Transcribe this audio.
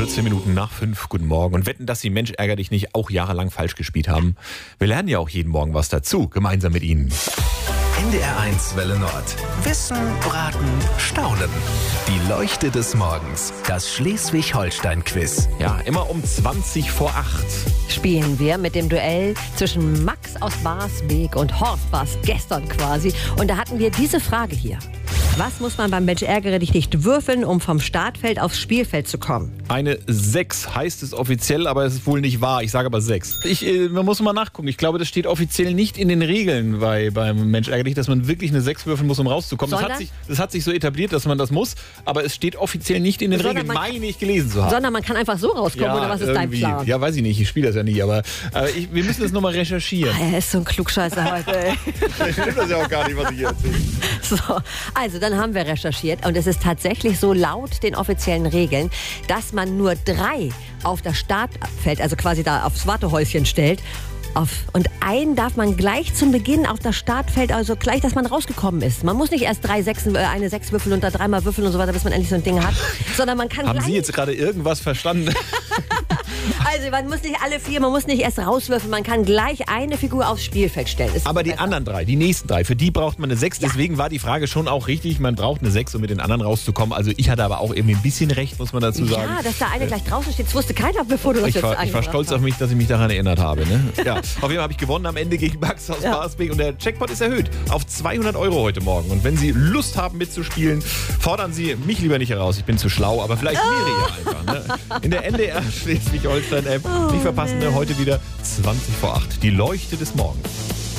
14 Minuten nach 5. Guten Morgen. Und wetten, dass Sie Mensch ärger dich nicht auch jahrelang falsch gespielt haben. Wir lernen ja auch jeden Morgen was dazu, gemeinsam mit Ihnen. NDR1 Welle Nord. Wissen, Braten, Staunen. Die Leuchte des Morgens. Das Schleswig-Holstein-Quiz. Ja, immer um 20 vor 8. Spielen wir mit dem Duell zwischen Max aus Barsbek und Horst Bars gestern quasi. Und da hatten wir diese Frage hier. Was muss man beim Mensch ärgere dich nicht würfeln, um vom Startfeld aufs Spielfeld zu kommen? Eine 6 heißt es offiziell, aber es ist wohl nicht wahr. Ich sage aber 6. Man muss mal nachgucken. Ich glaube, das steht offiziell nicht in den Regeln beim Mensch ärgere dich, dass man wirklich eine 6 würfeln muss, um rauszukommen. Das hat sich so etabliert, dass man das muss, aber es steht offiziell nicht in den Regeln, meine ich gelesen zu haben. Sondern man kann einfach so rauskommen, oder was ist dein Plan? Ja, weiß ich nicht. Ich spiele das ja nie, aber wir müssen das nochmal recherchieren. Er ist so ein Klugscheißer heute, ey. Stimmt das ja auch gar nicht, was ich hier erzähle. So, also dann haben wir recherchiert und es ist tatsächlich so laut den offiziellen Regeln, dass man nur 3 auf das Startfeld, also quasi da aufs Wartehäuschen stellt. Und einen darf man gleich zum Beginn auf das Startfeld, also gleich, dass man rausgekommen ist. Man muss nicht erst eine 6 würfeln und da 3-mal würfeln und so weiter, bis man endlich so ein Ding hat, sondern man kann Haben Sie jetzt gerade irgendwas verstanden? Also man muss nicht alle 4, man muss nicht erst rauswürfeln, man kann gleich eine Figur aufs Spielfeld stellen. Aber die anderen 3, die nächsten 3, für die braucht man eine 6. Ja. Deswegen war die Frage schon auch richtig, man braucht eine 6, um mit den anderen rauszukommen. Also ich hatte aber auch irgendwie ein bisschen recht, muss man dazu sagen. Ja, dass da eine gleich draußen steht, das wusste keiner, bevor du das jetzt angebracht hast. Ich war stolz auf mich, dass ich mich daran erinnert habe. Ne? Ja, auf jeden Fall habe ich gewonnen am Ende gegen Max aus Barsbek und der Jackpot ist erhöht auf 200 € heute Morgen. Und wenn Sie Lust haben mitzuspielen, fordern Sie mich lieber nicht heraus. Ich bin zu schlau, aber vielleicht Miri einfach. Ne? In der NDR Schleswig-Holstein-App. Nicht verpassen, heute wieder 20 vor 8. Die Leuchte des Morgens.